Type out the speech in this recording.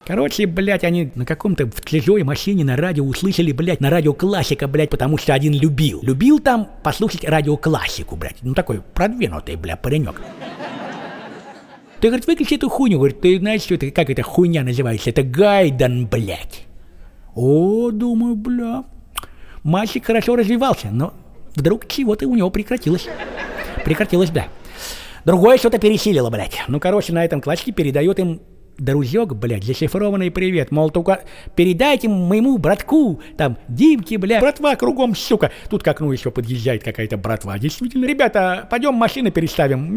Короче, блядь, они на каком-то в чужой машине на радио услышали, блядь, на радио классика, блядь, потому что один любил. Любил там послушать радиоклассику, блядь. Ну такой продвинутый, блядь, паренек. Ты, говорит, выключи эту хуйню. Говорит, ты знаешь, что это, как эта хуйня называется? Это Гайден, блядь. О, думаю, бля. Мальчик хорошо развивался, но вдруг чего-то у него прекратилось. Прекратилось, да. Другое что-то пересилило, блядь. Ну, короче, на этом классике передает им друзек, блядь, зашифрованный привет. Мол, только передайте моему братку, там, Димке, блядь, братва кругом, сука. Тут к окну еще подъезжает какая-то братва. Действительно, ребята, пойдем машины переставим.